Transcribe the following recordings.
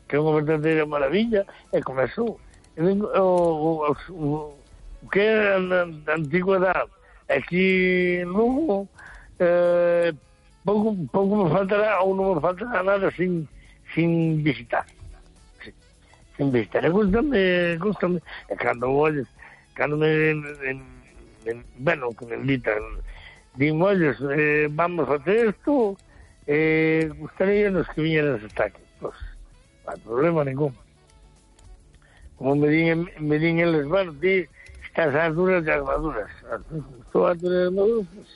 que é unha verdadeira maravilla, e comezou. O que é a antigüedade aquí en Lugo, pouco me faltará, ou non me faltará nada sin visitar. Sin visitar. E gustame, e cando bueno, que me invitan, digo, olles, vamos a hacer esto, gustaría nos que viñeras hasta aquí. Pues, no hay problema ningún. Como me din eles, bueno, ti estás a alturas de armaduras. Estou a alturas de armaduras, pues,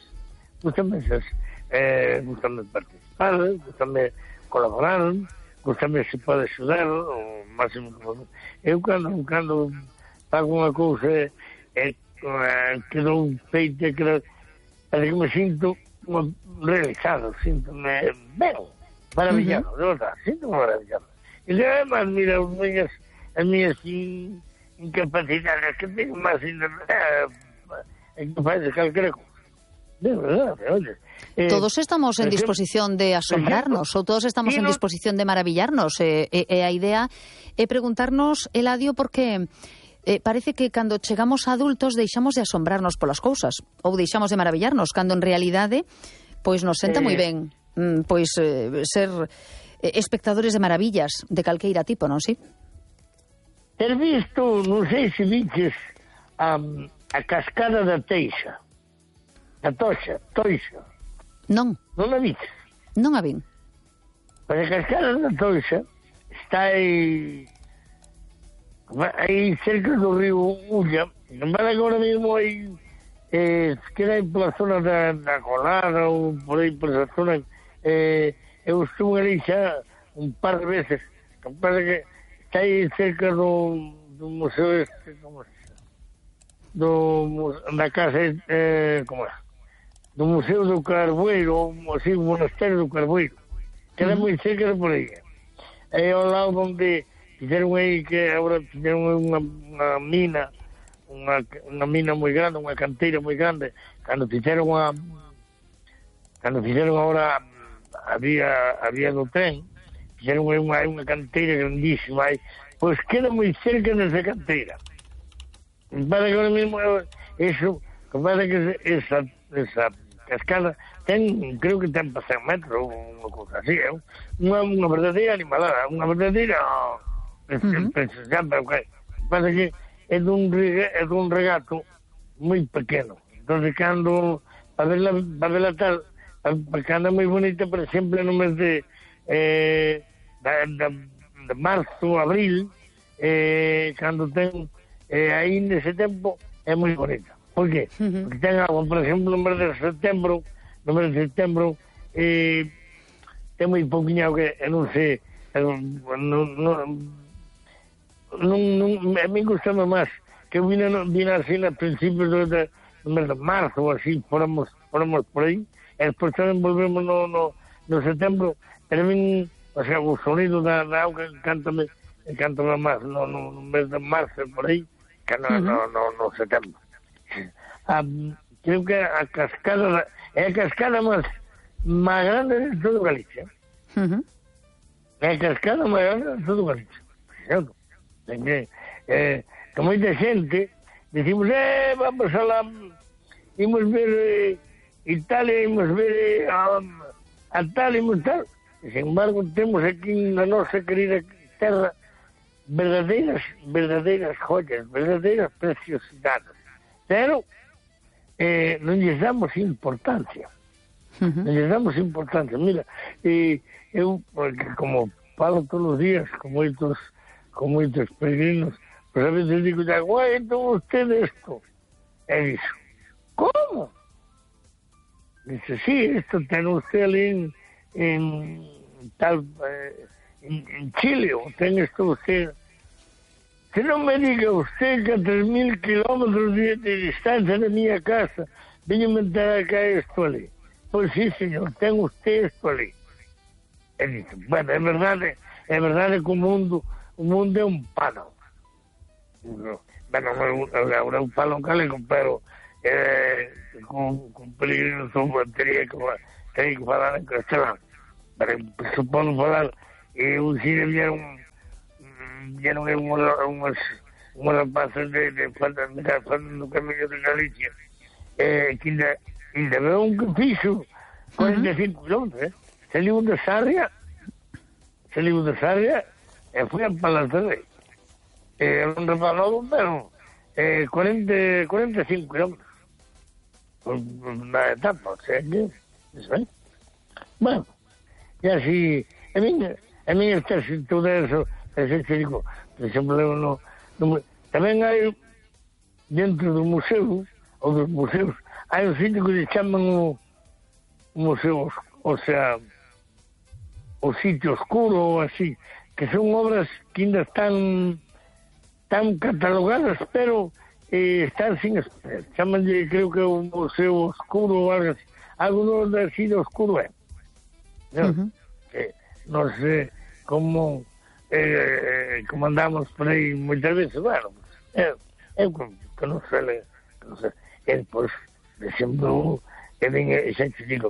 gustame participar, gustame colaborar, gustame se pode axudar, o máximo que podo. Eu, cando pago unha cousa quedou feita, parece que me sinto realizado, sinto-me ben, maravillado, de verdad, sinto-me maravillado. E además, mira, as miñas incapacidades, que tengo máis capaz de calquera cousa. De verdad, oye. Todos estamos en disposición de asombrarnos, ou todos estamos en disposición de maravillarnos. A idea é preguntarnos, Eladio, porque parece que cando chegamos a adultos deixamos de asombrarnos polas cousas, ou deixamos de maravillarnos, cando en realidade pois nos senta moi ben ser espectadores de maravillas de calqueira tipo, non si? Ter visto, non sei se viches a cascada da Teixa, da Toixa. Non. Non a viches? Non a vin. Pois a cascada da Toixa está aí cerca do río Ulla, embora agora mesmo aí queda aí pola zona da Colada ou por aí por esa zona, eu estuve ali xa un par de veces, que parece que está aí cerca do museo como da casa, como é? Do Museo do Carboeiro, ou así, o Monasterio do Carboeiro. Queda moi cerca de por aí. É ao lado onde fixeron aí, que agora fixeron unha mina, unha mina moi grande, unha canteira moi grande. Cando fixeron agora a vía do tren, fixeron aí unha canteira grandísima aí. Pois queda moi cerca desa canteira. Para que ahora mismo eso, que parece que esa cascada creo que ten para 100 metros ou unha cousa así, unha verdadeira animalada, unha verdadeira preciosidade, pero que parece que é dun regato moi pequeno. Entonces, cando para verla tal, porque anda moi bonita, por exemplo, no mes de marzo, abril, cando ten aí nese tempo é moi bonita. Por qué? Porque ten agua, por exemplo, no mes de setembro ten moi pouquinho agua, non sei, a mí gustame máis que eu vine así a principios do mes de marzo ou así, fóramos por aí, e despois tamén volvemos no setembro, pero a mí, o sea, o sonido da auga encántame máis no mes de marzo por aí, que no setembro. Creo que a cascada é a cascada máis grande de todo Galicia. É a cascada máis grande de todo Galicia, certo? Que moita xente decimos, vamos a la imos ver Italia, imos ver a tal, imos tal. Sin embargo, temos aquí na nosa querida terra verdadeiras joyas, verdadeiras preciosidades, pero non lles damos importancia. Non lles damos importancia. Mira, eu, porque como falo todos os días con moitos peregrinos, pues a veces digo, guai, entón usted esto. E dixo, como? Dice, sí, esto ten usted ali en Chile, o ten esto usted. Que non me diga usted que a 3.000 kilómetros de distancia de miña casa veño inventar acá esto ali. Pois sí, señor, ten usted esto ali. E dice, bueno, é verdade que o mundo é un pano. Bueno, agora eu falo galego, pero con peregrinos teria que falar en castelán. Pero supono falar, eu si debieron vieron unos rapaces de falando Camiño de Galicia, que ainda veo un piso 45 kilómetros, saliu de Sarria e foi a Palas de Rei. Un rapaz novo, pero 45 kilómetros na etapa, o sea que, ¿sabes? Bueno, e así, a mí está sin todo eso, ese que digo, por exemplo, tamén hai dentro do museo, ou dos museos, hai un sitio que se chaman o museo, o sea, o sitio oscuro ou así, que son obras que ainda están catalogadas, pero están sin exponer. Chamanlle, creo que o museo oscuro ou algo así. Algo do sitio oscuro é. Non sei como andamos por aí moitas veces, bueno, eu que non sei, e depois, por exemplo, xa te digo,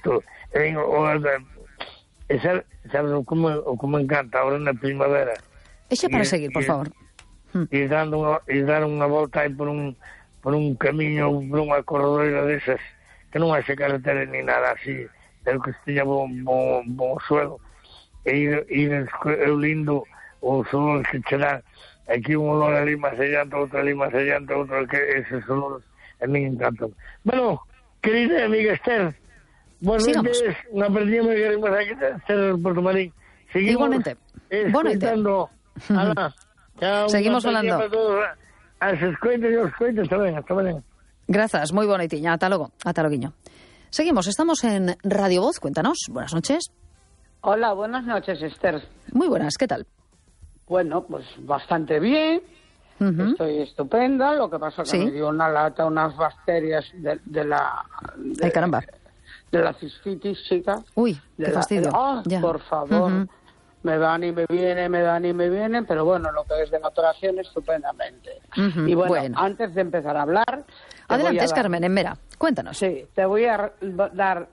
sabes o como encanta ahora na primavera. Exe para seguir, por favor. Ir dar unha volta aí por un camiño, por unha corredoira desas, que non hai carretera ni nada así, pero que esteña bon suelo, e ir lindo o olores que che dan, aquí un olor ali máis allante, outro ali máis allante, outro que eses olores a mí encantan. Bueno, querida amiga Esther, buenas noches, unha perdida moi queremos aquí, Esther Porto Marín. Seguimos escoitando. Chao, seguimos falando. As escoitas e os escoitas tamén, hasta mañana. Grazas, moi bonitiña, ata logo, guiño. Seguimos, estamos en Radio Voz, cuéntanos, buenas noches. Hola, buenas noches, Esther. Muy buenas, ¿qué tal? Bueno, pues bastante bien, estoy estupenda, lo que pasa que me dio una lata, unas bacterias de la... Ay, caramba. De la cistitis, chica. Uy, qué fastidio. Por favor. Me van y me vienen, pero bueno, lo que es de la operación, estupendamente. Y bueno, antes de empezar a hablar... Adelante, es Carmen, en Mera, cuéntanos. Sí, te voy a dar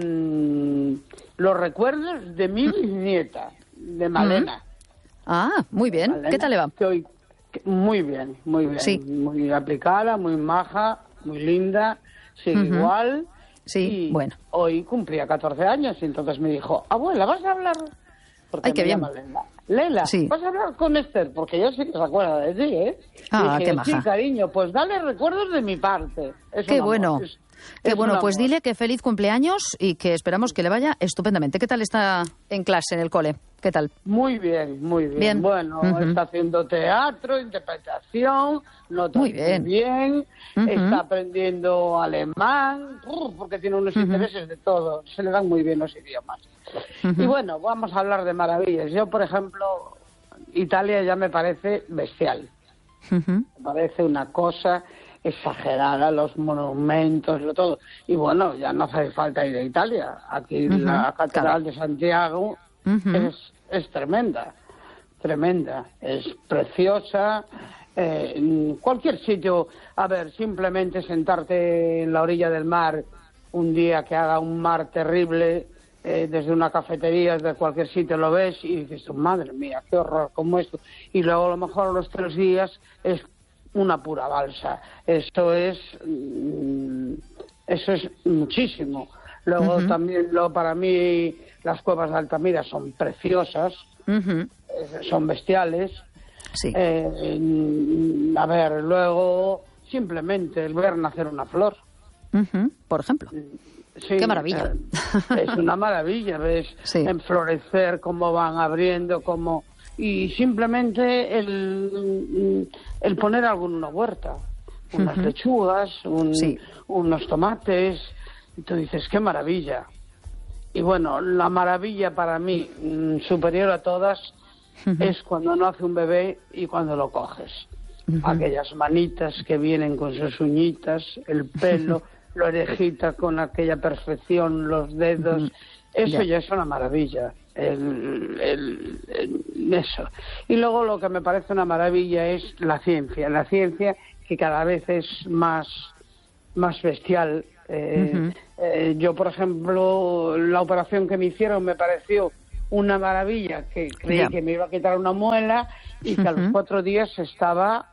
los recuerdos de mi bisnieta, de Malena. Ah, muy bien. Malena, ¿qué tal le va? Muy bien. Sí. Muy aplicada, muy maja, muy linda, sigue igual. Sí, y bueno. Hoy cumplía 14 años y entonces me dijo, abuela, ¿vas a hablar? Porque ay, qué bien. Lela, vas a hablar con Esther, porque yo sí que se acuerda de ti, ¿eh? Ah, dije, qué maja. Sí, cariño, pues dale recuerdos de mi parte. Qué bueno. Qué bueno, pues dile que feliz cumpleaños y que esperamos que le vaya estupendamente. ¿Qué tal está en clase, en el cole? ¿Qué tal? Muy bien. Bueno, está haciendo teatro, interpretación, nota muy bien. Está aprendiendo alemán, porque tiene unos intereses de todo. Se le dan muy bien los idiomas. Y bueno, vamos a hablar de maravillas. Yo, por ejemplo, Italia ya me parece bestial. Me parece una cosa exagerada, los monumentos, lo todo. Y bueno, ya no hace falta ir a Italia. Aquí la Catedral de Santiago es tremenda. Es preciosa. Cualquier sitio, a ver, simplemente sentarte en la orilla del mar un día que haga un mar terrible, desde una cafetería, desde cualquier sitio lo ves y dices, madre mía, qué horror, como esto. Y luego a lo mejor los 3 días es una pura balsa. Eso es muchísimo. Luego también, para mí, las cuevas de Altamira son preciosas, son bestiales. Sí. A ver, luego simplemente el ver nacer una flor. Por ejemplo. Sí, qué maravilla. Es una maravilla, ves enflorecer, cómo van abriendo, cómo... Y simplemente el poner algo en una huerta, unas lechugas, unos tomates, y tú dices, qué maravilla. Y bueno, la maravilla para mí, superior a todas, es cuando nace un bebé y cuando lo coges. Aquellas manitas que vienen con sus uñitas, el pelo, la orejita con aquella perfección, los dedos, eso ya es una maravilla. Eso. Y luego lo que me parece una maravilla es la ciencia que cada vez es más bestial. Yo, por ejemplo, la operación que me hicieron me pareció una maravilla, que creí que me iba a quitar una muela y que a los 4 días estaba,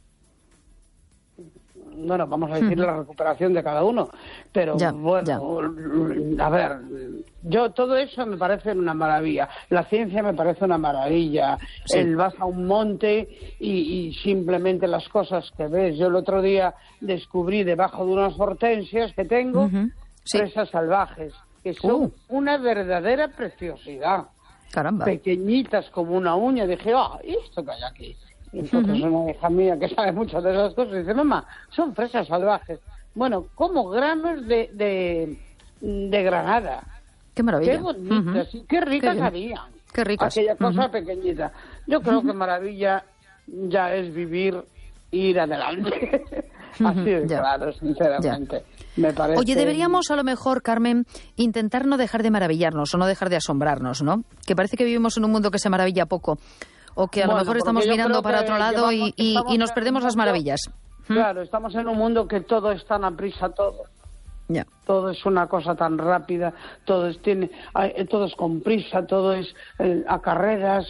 bueno, vamos a decir la recuperación de cada uno, pero a ver, yo todo eso me parece una maravilla, la ciencia me parece una maravilla, vas a un monte y simplemente las cosas que ves. Yo el otro día descubrí debajo de unas hortensias que tengo fresas salvajes, que son una verdadera preciosidad. Caramba. Pequeñitas como una uña. Dije, ¿esto que hay aquí? Y entonces una hija mía que sabe mucho de esas cosas dice, mamá, son fresas salvajes. Bueno, como granos de granada. Qué maravilla. Qué bonitas y qué ricas habían. Qué ricas. Aquella cosa pequeñita. Yo creo que maravilla ya es vivir e ir adelante. Así de claro, sinceramente. Me parece... Oye, deberíamos a lo mejor, Carmen, intentar no dejar de maravillarnos o no dejar de asombrarnos, ¿no? Que parece que vivimos en un mundo que se maravilla poco. O que a lo mejor estamos mirando para otro lado y nos perdemos las maravillas. Claro, estamos en un mundo que todo es tan a prisa, todo. Todo es una cosa tan rápida, todo es con prisa, todo es a carreras,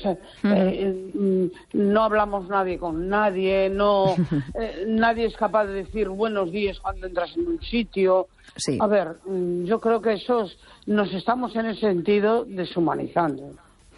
no hablamos nadie con nadie, nadie es capaz de decir buenos días cuando entras en un sitio. Sí. A ver, yo creo que nos estamos en ese sentido deshumanizando.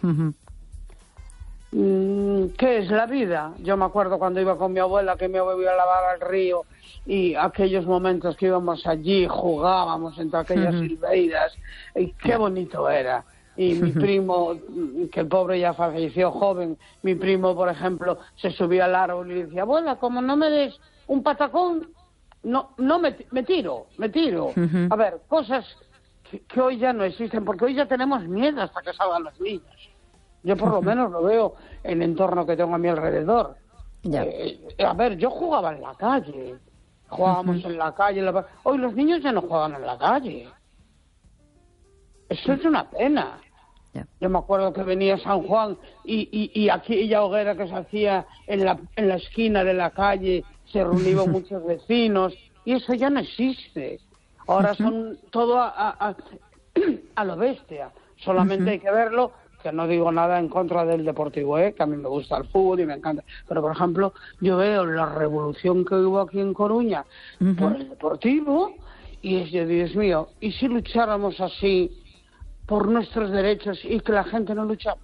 ¿Qué es la vida? Yo me acuerdo cuando iba con mi abuela, que mi abuela iba a lavar al río, y aquellos momentos que íbamos allí, jugábamos entre aquellas silveiras, y qué bonito era. Y mi primo, que el pobre ya falleció joven, mi primo, por ejemplo, se subía al árbol y le decía, abuela, como no me des un patacón, no me tiro. A ver, cosas que hoy ya no existen, porque hoy ya tenemos miedo hasta que salgan los niños. Yo por lo menos lo veo en el entorno que tengo a mi alrededor. A ver, yo jugaba en la calle. Jugábamos en la calle. Hoy los niños ya no juegan en la calle. Eso es una pena. Yo me acuerdo que venía San Juan y aquella hoguera que se hacía en la esquina de la calle, se reunían muchos vecinos, y eso ya no existe. Ahora son todo a lo bestia. Solamente hay que verlo. Que no digo nada en contra del Deportivo, que a mí me gusta el fútbol y me encanta. Pero, por ejemplo, yo veo la revolución que hubo aquí en Coruña por el Deportivo y es de, Dios mío, ¿y si lucháramos así por nuestros derechos y que la gente no luchara?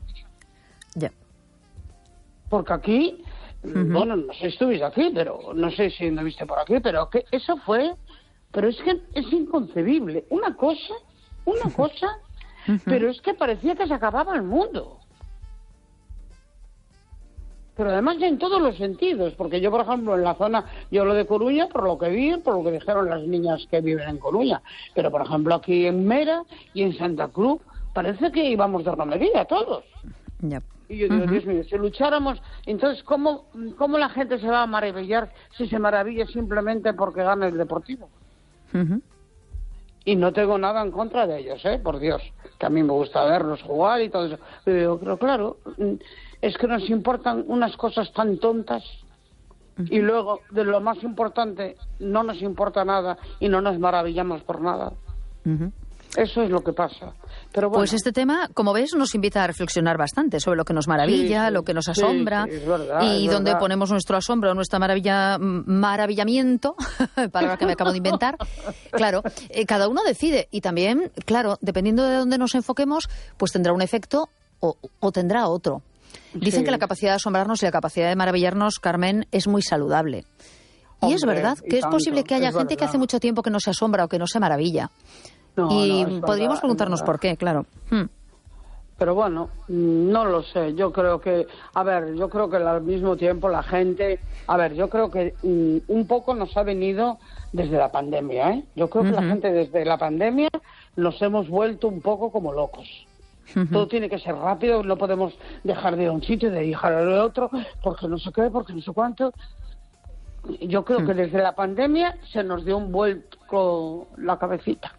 Porque aquí, bueno, no sé si estuviste aquí, pero no sé si no viste por aquí, pero que eso fue... Pero es que es inconcebible. Una cosa... Pero es que parecía que se acababa el mundo. Pero además ya en todos los sentidos, porque yo, por ejemplo, en la zona, yo lo de Coruña, por lo que vi, por lo que dijeron las niñas que viven en Coruña, pero por ejemplo aquí en Mera y en Santa Cruz, parece que íbamos de romería todos. Y yo digo, Dios mío, si lucháramos, entonces, ¿cómo la gente se va a maravillar si se maravilla simplemente porque gana el Deportivo? Y no tengo nada en contra de ellos, por Dios, que a mí me gusta verlos jugar y todo eso. Pero claro, es que nos importan unas cosas tan tontas y luego, de lo más importante, no nos importa nada y no nos maravillamos por nada. Eso es lo que pasa. Pero bueno. Pues este tema, como ves, nos invita a reflexionar bastante sobre lo que nos maravilla, lo que nos asombra, es verdad, y dónde ponemos nuestro asombro, nuestra maravillamiento, palabra que me acabo de inventar. Claro, cada uno decide y también, claro, dependiendo de dónde nos enfoquemos, pues tendrá un efecto o tendrá otro. Dicen que la capacidad de asombrarnos y la capacidad de maravillarnos, Carmen, es muy saludable. Y es verdad que es posible que haya gente que hace mucho tiempo que no se asombra o que no se maravilla. Podríamos preguntarnos por qué, claro. Pero bueno, no lo sé. Yo creo que al mismo tiempo la gente... yo creo que un poco nos ha venido desde la pandemia, Yo creo que la gente desde la pandemia nos hemos vuelto un poco como locos. Todo tiene que ser rápido, no podemos dejar de ir a un sitio y de ir al otro, porque no sé qué, porque no sé cuánto. Yo creo que desde la pandemia se nos dio un vuelco la cabecita.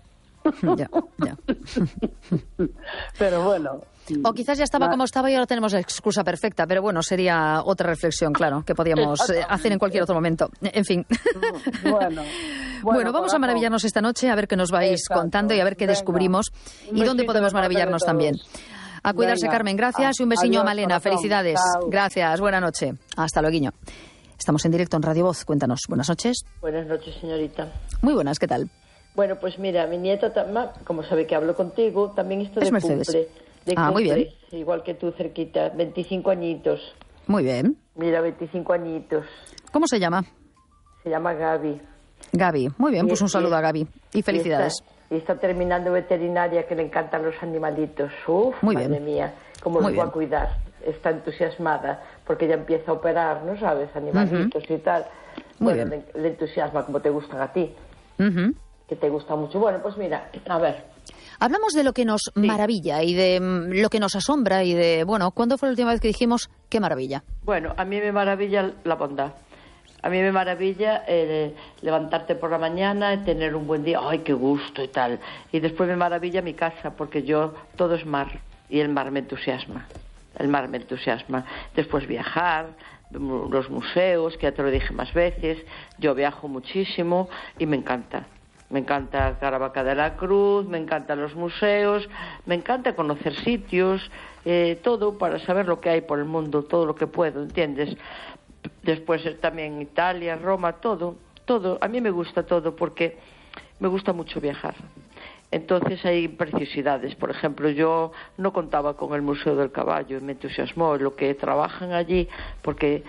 Pero bueno. O quizás ya estaba como estaba y ahora tenemos la excusa perfecta, pero bueno, sería otra reflexión, claro, que podríamos hacer en cualquier otro momento. En fin. Bueno, vamos a maravillarnos esta noche, a ver qué nos vais contando y a ver qué descubrimos y dónde podemos maravillarnos también. A cuidarse, Carmen. Gracias y un besiño a Malena. Felicidades. Chao. Gracias. Buena noche. Hasta luego. Estamos en directo en Radio Voz. Cuéntanos. Buenas noches. Buenas noches, señorita. Muy buenas. ¿Qué tal? Bueno, pues mira, mi nieta, como sabe que hablo contigo, también está de Mercedes. cumple. Muy bien. Igual que tú, cerquita. 25 añitos. Muy bien. Mira, 25 añitos. ¿Cómo se llama? Se llama Gaby. Gaby. Muy bien, pues un saludo a Gaby. Y felicidades. Y está terminando veterinaria, que le encantan los animalitos. Uf, muy madre bien. Mía, cómo los va a cuidar. Está entusiasmada, porque ya empieza a operar, ¿no sabes? Animalitos y tal. Muy bueno, bien. le entusiasma como te gustan a ti. Que te gusta mucho. Bueno, pues mira, a ver. Hablamos de lo que nos maravilla y de lo que nos asombra y de, bueno, ¿cuándo fue la última vez que dijimos qué maravilla? Bueno, a mí me maravilla la bondad. A mí me maravilla levantarte por la mañana, tener un buen día, ¡ay, qué gusto! Y tal. Y después me maravilla mi casa, porque todo es mar, y el mar me entusiasma. El mar me entusiasma. Después viajar, los museos, que ya te lo dije más veces. Yo viajo muchísimo y me encanta. Me encanta Caravaca de la Cruz, me encantan los museos, me encanta conocer sitios, todo para saber lo que hay por el mundo, todo lo que puedo, ¿entiendes? Después también Italia, Roma, todo. A mí me gusta todo porque me gusta mucho viajar. Entonces hay preciosidades. Por ejemplo, yo no contaba con el Museo del Caballo, me entusiasmó lo que trabajan allí, porque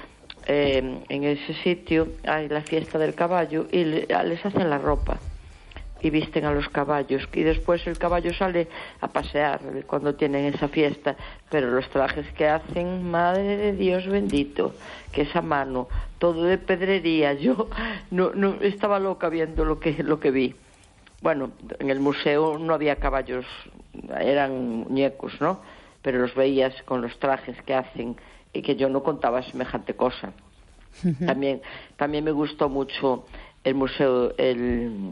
en ese sitio hay la fiesta del caballo y les hacen la ropa y visten a los caballos, y después el caballo sale a pasear cuando tienen esa fiesta, pero los trajes que hacen, madre de Dios bendito, que es a mano, todo de pedrería. Yo no estaba loca viendo lo que vi. Bueno, en el museo no había caballos, eran muñecos, ¿no? Pero los veías con los trajes que hacen, y que yo no contaba semejante cosa. También me gustó mucho el museo, el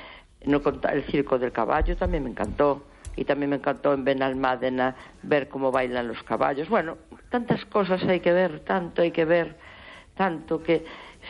circo del caballo también me encantó, y también me encantó en Benalmádena ver cómo bailan los caballos. Bueno, tantas cosas hay que ver, tanto que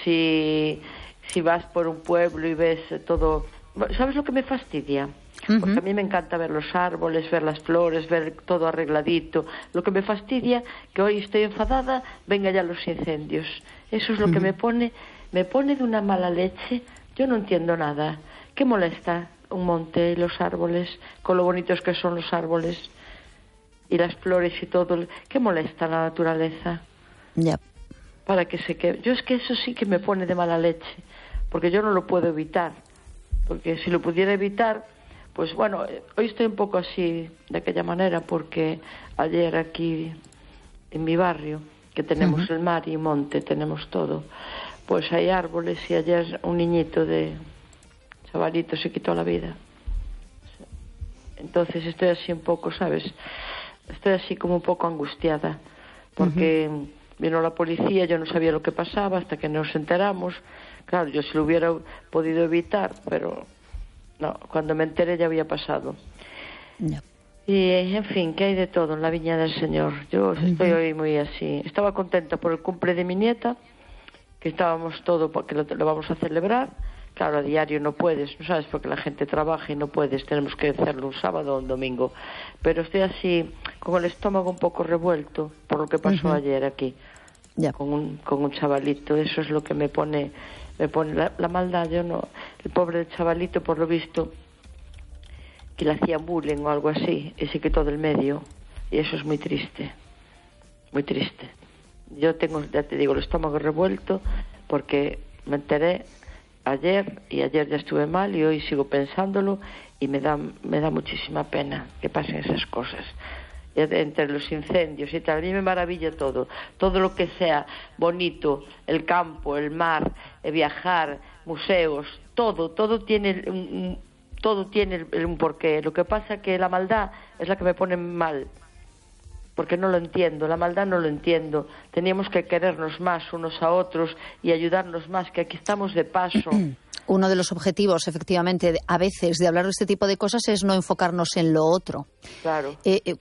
si vas por un pueblo y ves todo. ¿Sabes lo que me fastidia? Porque a mí me encanta ver los árboles, ver las flores, ver todo arregladito. Lo que me fastidia, que hoy estoy enfadada, venga ya los incendios. Eso es lo que me pone de una mala leche. Yo no entiendo nada. ¿Qué molesta un monte y los árboles, con lo bonitos que son los árboles y las flores y todo? ¿Qué molesta la naturaleza? Ya. Para que se quede. Yo es que eso sí que me pone de mala leche, porque yo no lo puedo evitar. Porque si lo pudiera evitar, pues bueno, hoy estoy un poco así, de aquella manera, porque ayer aquí en mi barrio, que tenemos el mar y monte, tenemos todo, pues hay árboles, y ayer un niñito de chavalito se quitó la vida. Entonces estoy así un poco, ¿sabes? Estoy así como un poco angustiada, porque vino la policía, yo no sabía lo que pasaba hasta que nos enteramos. Claro, yo si lo hubiera podido evitar, pero no, cuando me enteré ya había pasado. No. Y, en fin, que hay de todo en la viña del Señor. Yo estoy hoy muy así. Estaba contenta por el cumple de mi nieta, que estábamos todo porque lo vamos a celebrar. Claro, a diario no puedes, ¿no sabes? Porque la gente trabaja y no puedes, tenemos que hacerlo un sábado o un domingo. Pero estoy así, con el estómago un poco revuelto por lo que pasó ayer aquí, con un chavalito. Eso es lo que me pone la maldad. Yo no, el pobre chavalito, por lo visto, que le hacían bullying o algo así, y se quitó del medio, y eso es muy triste, muy triste. Yo tengo, ya te digo, el estómago revuelto porque me enteré ayer, y ayer ya estuve mal, y hoy sigo pensándolo, y me da muchísima pena que pasen esas cosas. Entre los incendios y tal, a mí me maravilla todo lo que sea bonito, el campo, el mar, viajar, museos, todo tiene un porqué. Lo que pasa que la maldad es la que me pone mal, porque no lo entiendo, la maldad no lo entiendo. Teníamos que querernos más unos a otros y ayudarnos más, que aquí estamos de paso. Uno de los objetivos, efectivamente, a veces de hablar de este tipo de cosas es no enfocarnos en lo otro. Claro.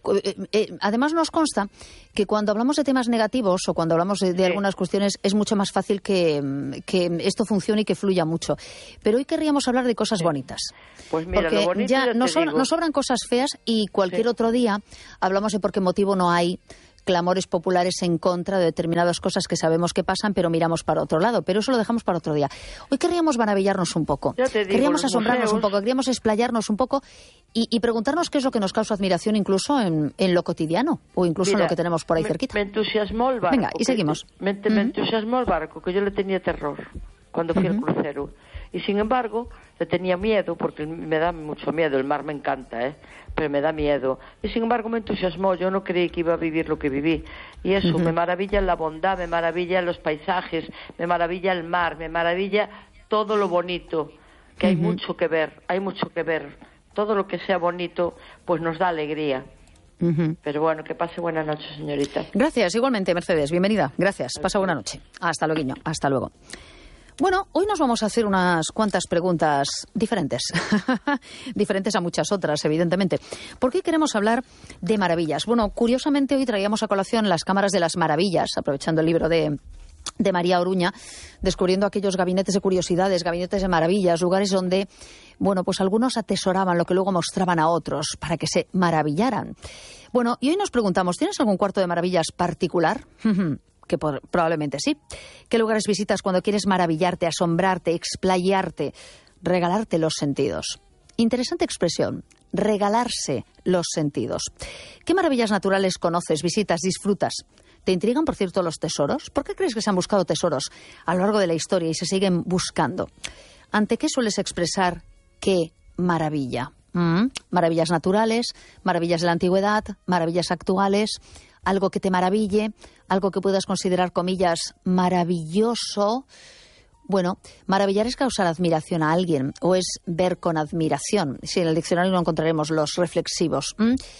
Además, nos consta que cuando hablamos de temas negativos o cuando hablamos de algunas cuestiones es mucho más fácil que esto funcione y que fluya mucho. Pero hoy querríamos hablar de cosas bonitas. Pues mira, porque lo bonito ya nos sobran cosas feas y cualquier otro día hablamos de por qué motivo no hay clamores populares en contra de determinadas cosas que sabemos que pasan, pero miramos para otro lado. Pero eso lo dejamos para otro día. Hoy querríamos maravillarnos un poco. Queríamos asombrarnos un poco, queríamos explayarnos un poco y preguntarnos qué es lo que nos causa admiración incluso en lo cotidiano o incluso en lo que tenemos por ahí cerquita. Me entusiasmó el barco. Venga, y seguimos. Me entusiasmó el barco, que yo le tenía terror cuando fui al crucero. Y sin embargo, le tenía miedo, porque me da mucho miedo, el mar me encanta, pero me da miedo. Y sin embargo me entusiasmó, yo no creí que iba a vivir lo que viví. Y eso, me maravilla la bondad, me maravilla los paisajes, me maravilla el mar, me maravilla todo lo bonito, que hay mucho que ver, Todo lo que sea bonito, pues nos da alegría. Pero bueno, que pase buena noche, señorita. Gracias, igualmente, Mercedes, bienvenida. Gracias, pasa buena noche. Hasta luego, hasta luego. Bueno, hoy nos vamos a hacer unas cuantas preguntas diferentes, diferentes a muchas otras, evidentemente. ¿Por qué queremos hablar de maravillas? Bueno, curiosamente hoy traíamos a colación las cámaras de las maravillas, aprovechando el libro de María Oruña, descubriendo aquellos gabinetes de curiosidades, gabinetes de maravillas, lugares donde, bueno, pues algunos atesoraban lo que luego mostraban a otros para que se maravillaran. Bueno, y hoy nos preguntamos, ¿tienes algún cuarto de maravillas particular? Que probablemente sí. ¿Qué lugares visitas cuando quieres maravillarte, asombrarte, explayarte, regalarte los sentidos? Interesante expresión, regalarse los sentidos. ¿Qué maravillas naturales conoces, visitas, disfrutas? ¿Te intrigan, por cierto, los tesoros? ¿Por qué crees que se han buscado tesoros a lo largo de la historia y se siguen buscando? ¿Ante qué sueles expresar qué maravilla? Maravillas naturales, maravillas de la antigüedad, maravillas actuales, algo que te maraville, algo que puedas considerar, comillas, maravilloso. Bueno, maravillar es causar admiración a alguien o es ver con admiración. Sí, en el diccionario no encontraremos los reflexivos.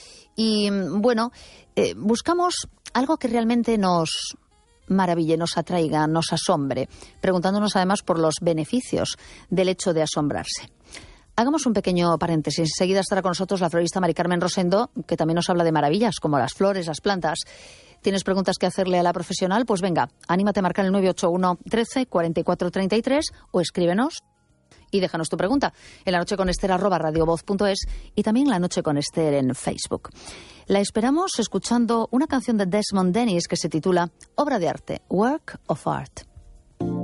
Y bueno, buscamos algo que realmente nos maraville, nos atraiga, nos asombre, preguntándonos además por los beneficios del hecho de asombrarse. Hagamos un pequeño paréntesis. Enseguida estará con nosotros la florista Mari Carmen Rosendo, que también nos habla de maravillas, como las flores, las plantas. ¿Tienes preguntas que hacerle a la profesional? Pues venga, anímate a marcar el 981 13 44 33 o escríbenos y déjanos tu pregunta en lanocheconester@radiovoz.es y también La Noche con Ester en Facebook. La esperamos escuchando una canción de Desmond Dennis que se titula Obra de arte, Work of Art.